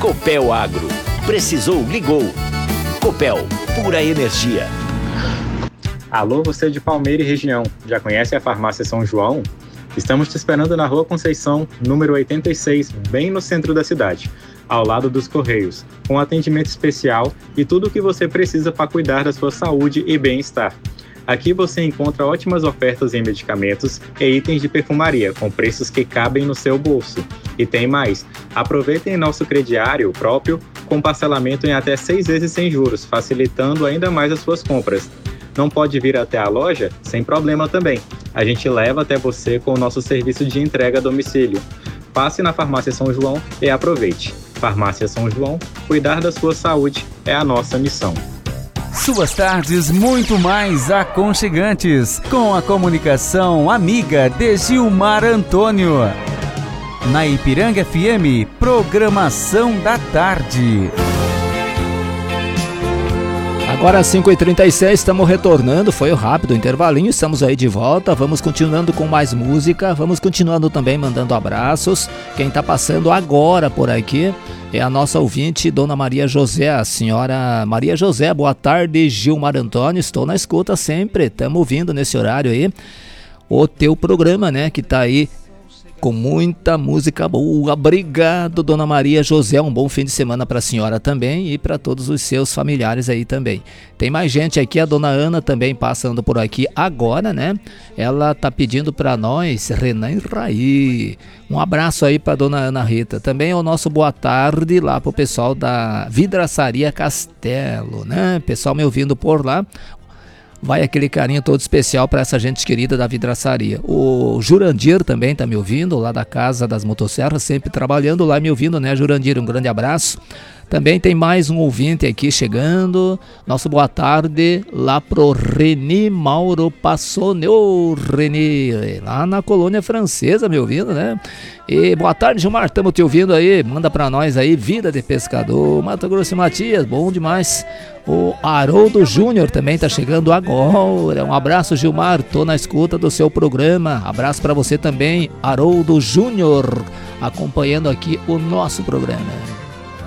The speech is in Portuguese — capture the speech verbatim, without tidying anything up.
Copel Agro. Precisou, ligou. Copel, pura energia. Alô, você de Palmeira e região. Já conhece a Farmácia São João? Estamos te esperando na Rua Conceição, número oitenta e seis, bem no centro da cidade, ao lado dos Correios, com atendimento especial e tudo o que você precisa para cuidar da sua saúde e bem-estar. Aqui você encontra ótimas ofertas em medicamentos e itens de perfumaria, com preços que cabem no seu bolso. E tem mais, aproveitem nosso crediário próprio, com parcelamento em até seis vezes sem juros, facilitando ainda mais as suas compras. Não pode vir até a loja? Sem problema também. A gente leva até você com o nosso serviço de entrega a domicílio. Passe na Farmácia São João e aproveite. Farmácia São João, cuidar da sua saúde é a nossa missão. Suas tardes muito mais aconchegantes, com a comunicação amiga de Gilmar Antônio. Na Ipiranga F M, programação da tarde. Agora às cinco e trinta e seis, estamos retornando, foi rápido o intervalinho, estamos aí de volta, vamos continuando com mais música, vamos continuando também mandando abraços. Quem está passando agora por aqui é a nossa ouvinte, Dona Maria José, a senhora Maria José. Boa tarde, Gilmar Antônio, estou na escuta sempre, estamos ouvindo nesse horário aí o teu programa, né, que está aí com muita música boa. Obrigado, Dona Maria José. Um bom fim de semana para a senhora também e para todos os seus familiares aí também. Tem mais gente aqui, a Dona Ana também passando por aqui agora, né? Ela tá pedindo para nós, Renan e Raí. Um abraço aí para Dona Ana Rita. Também o nosso boa tarde lá pro pessoal da Vidraçaria Castelo, né? Pessoal me ouvindo por lá. Vai aquele carinho todo especial para essa gente querida da vidraçaria. O Jurandir também tá me ouvindo, lá da Casa das Motosserras, sempre trabalhando lá me ouvindo, né, Jurandir? Um grande abraço. Também tem mais um ouvinte aqui chegando. Nosso boa tarde lá pro Reni Mauro Passone. Ô, Reni, lá na colônia francesa me ouvindo, né? E boa tarde, Gilmar, estamos te ouvindo aí. Manda pra nós aí, Vida de Pescador, Mato Grosso e Matias, bom demais. O Haroldo Júnior também tá chegando agora. Um abraço, Gilmar, tô na escuta do seu programa. Abraço pra você também, Haroldo Júnior, acompanhando aqui o nosso programa.